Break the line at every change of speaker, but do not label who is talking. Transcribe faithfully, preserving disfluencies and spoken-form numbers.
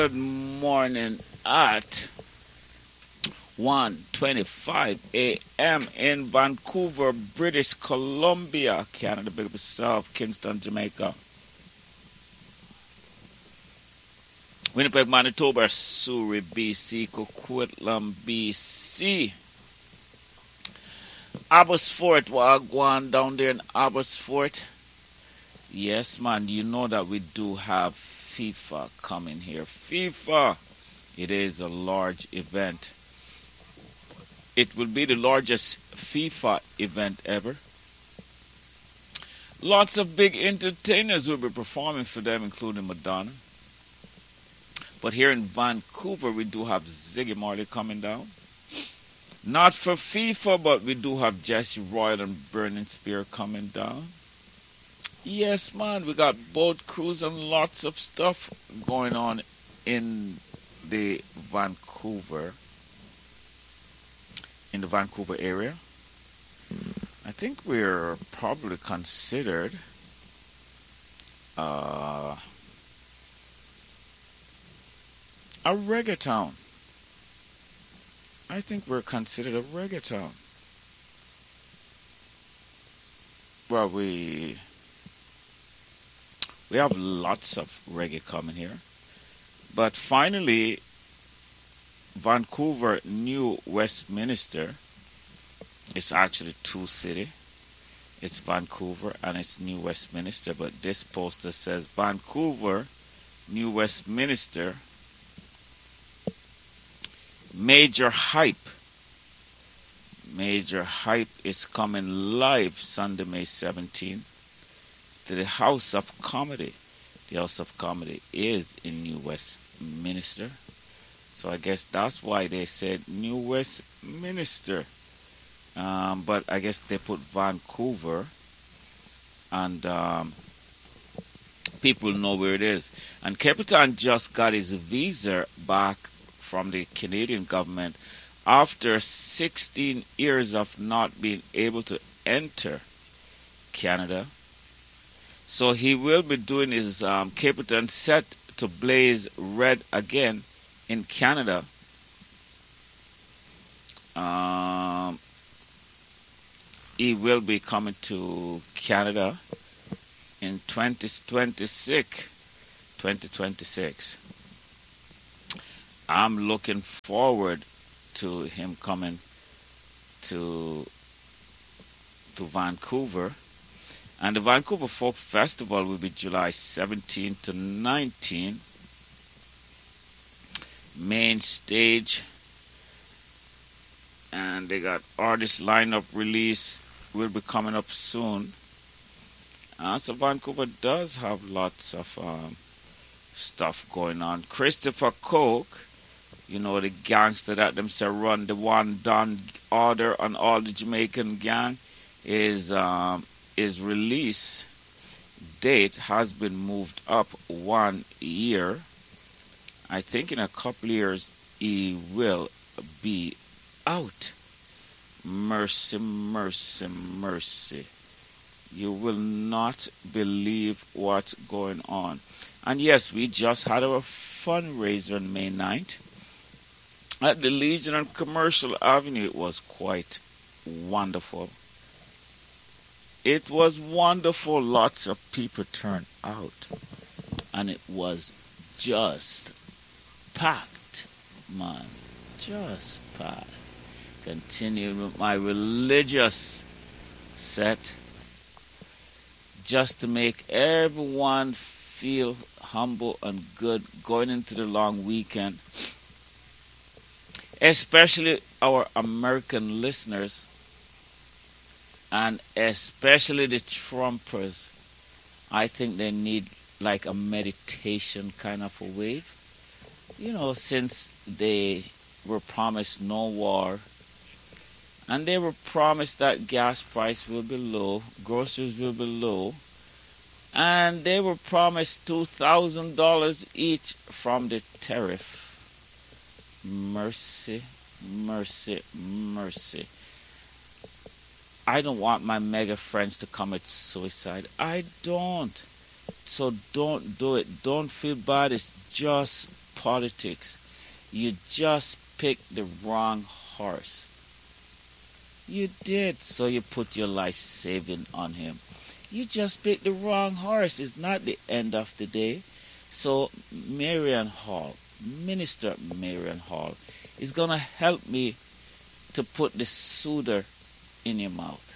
Good morning at one twenty-five a m in Vancouver, British Columbia, Canada, big up yourself, Kingston, Jamaica. Winnipeg, Manitoba, Surrey, B C, Coquitlam, B C. Abbotsford, Wagwan down there in Abbotsford. Yes, man, you know that we do have FIFA coming here. FIFA, it is a large event. It will be the largest FIFA event ever. Lots of big entertainers will be performing for them, including Madonna. But here in Vancouver, we do have Ziggy Marley coming down. Not for FIFA, but we do have Jesse Royal and Burning Spear coming down. Yes, man, we got boat crews and lots of stuff going on in the Vancouver, in the Vancouver area. I think we're probably considered uh, a reggae town. I think we're considered a reggae town. Well, we we have lots of reggae coming here. But finally, Vancouver, New Westminster, it's actually two cities. It's Vancouver and it's New Westminster, but this poster says Vancouver, New Westminster, Major Hype. Major Hype is coming live Sunday, May seventeenth to the House of Comedy. The House of Comedy is in New Westminster. So I guess that's why they said New Westminster. Um, but I guess they put Vancouver and um, people know where it is. And Capitan just got his visa back from the Canadian government after sixteen years of not being able to enter Canada. So he will be doing his um, Capitan set to blaze red again in Canada. Um, he will be coming to Canada in twenty twenty-six. twenty twenty-six. I'm looking forward to him coming to to Vancouver. And the Vancouver Folk Festival will be July seventeenth to nineteenth. Main stage. And they got artist lineup release will be coming up soon. Uh, so Vancouver does have lots of um, stuff going on. Christopher Coke, you know, the gangster that them say run the one Don Order and all the Jamaican gang, is um, his release date has been moved up one year. I think in a couple years he will be out. Mercy, mercy, mercy. You will not believe what's going on. And yes, we just had our fundraiser on May ninth at the Legion on Commercial Avenue. It was quite wonderful. It was wonderful. Lots of people turned out. And it was just packed, man. Just packed. Continuing with my religious set. Just to make everyone feel humble and good going into the long weekend. Especially our American listeners. And especially the Trumpers. I think they need like a meditation kind of a wave. You know, since they were promised no war. And they were promised that gas price will be low. Groceries will be low. And they were promised two thousand dollars each from the tariff. Mercy, mercy, mercy. I don't want my mega friends to commit suicide. I don't. So don't do it. Don't feel bad. It's just politics. You just picked the wrong horse. You did, so you put your life saving on him. You just picked the wrong horse. It's not the end of the day. So Marian Hall, Minister Marian Hall, is going to help me to put the soother in your mouth.